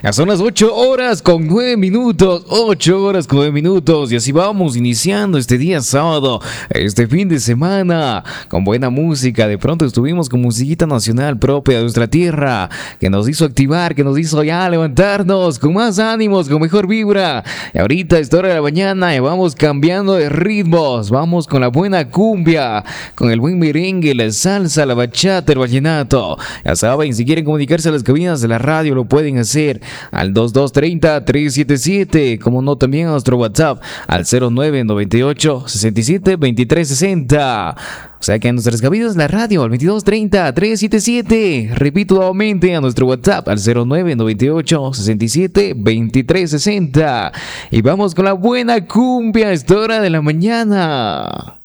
Ya son las 8 horas con 9 minutos. 8 horas con 9 minutos. Y así vamos iniciando este día sábado, este fin de semana, con buena música. De pronto estuvimos con musiquita nacional propia de nuestra tierra, que nos hizo activar, que nos hizo ya levantarnos con más ánimos, con mejor vibra. Y ahorita a esta hora de la mañana vamos cambiando de ritmos. Vamos con la buena cumbia, con el buen merengue, la salsa, la bachata, el vallenato. Ya saben, si quieren comunicarse a las cabinas de la radio, lo pueden hacer al 2230-377, como no, también a nuestro WhatsApp al 0998-672360. O sea que a nuestras cabinas de la radio al 2230-377. Repito nuevamente, a nuestro WhatsApp al 0998-672360. Y vamos con la buena cumbia a esta hora de la mañana.